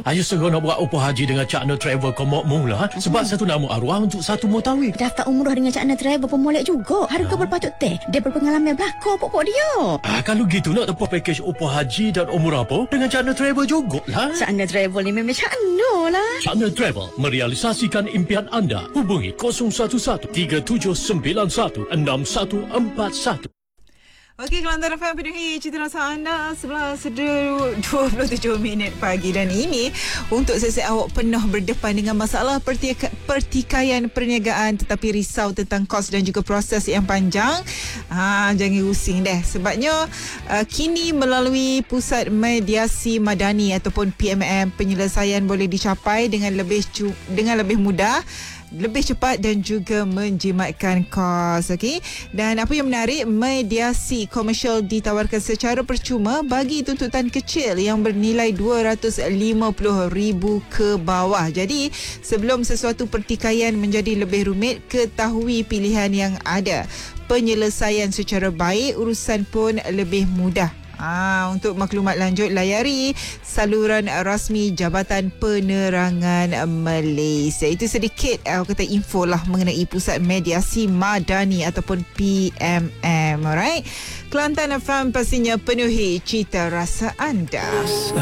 Ayo segera nak buat umrah haji dengan Cakna Travel Komok mula. Sebab satu nama arwah untuk satu mutawif. Daftar umrah dengan Cakna Travel pun molek juga. Harga berpatut teh. Dia berpengalaman belakang pokok dia. Kalau gitu nak tempuh pakej umrah haji dan umrah apa dengan Cakna Travel jugalah. Cakna Travel ni memang Cakna lah. Cakna Travel merealisasikan impian anda. Hubungi 011 3791 6141. Okey, Kelantan FM penuhi cerita rasa anda 11.27 pagi dan ini untuk sesi awak pernah berdepan dengan masalah pertikaian perniagaan tetapi risau tentang kos dan juga proses yang panjang. Jangan pusing deh sebabnya kini melalui Pusat Mediasi Madani ataupun PMM penyelesaian boleh dicapai dengan lebih mudah, lebih cepat dan juga menjimatkan kos. Okey. Dan apa yang menarik, mediasi komersial ditawarkan secara percuma bagi tuntutan kecil yang bernilai RM250,000 ke bawah. Jadi, sebelum sesuatu pertikaian menjadi lebih rumit, ketahui pilihan yang ada. Penyelesaian secara baik, urusan pun lebih mudah. Untuk maklumat lanjut, layari saluran rasmi Jabatan Penerangan Malaysia. Itu sedikit kata info lah mengenai Pusat Mediasi Madani ataupun PMM. Alright. Kelantan FM pastinya penuhi cita rasa anda.